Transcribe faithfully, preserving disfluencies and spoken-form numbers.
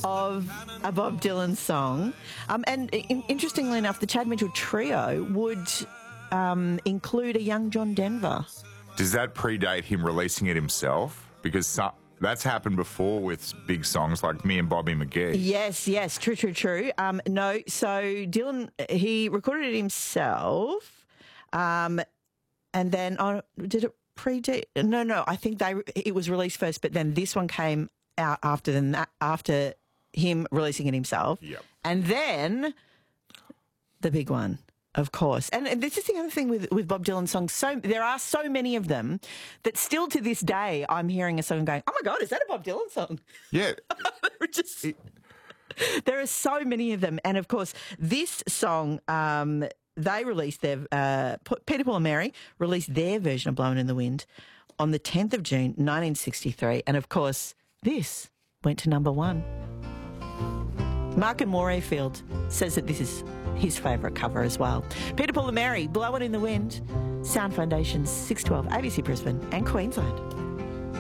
of a Bob Dylan song. Um, and in- interestingly enough, the Chad Mitchell Trio would um, include a young John Denver. Does that predate him releasing it himself? Because some, that's happened before with big songs like Me and Bobby McGee. Yes, yes, true, true, true. Um, no, so Dylan, he recorded it himself, um, and then, oh, did it predate? No, no, I think they it was released first, but then this one came out after than that, after him releasing it himself. Yep. And then the big one. Of course. And, and this is the other thing with, with Bob Dylan songs. So there are so many of them that still to this day I'm hearing a song going, oh, my God, is that a Bob Dylan song? Yeah. Just, there are so many of them. And, of course, this song, um, they released their uh, – Peter, Paul and Mary released their version of Blowin' in the Wind on the tenth of June, nineteen sixty-three. And, of course, this went to number one. Mark and Morayfield says that this is his favourite cover as well. Peter, Paul and Mary, Blowin' in the Wind, Sound Foundation's six twelve, A B C Brisbane and Queensland.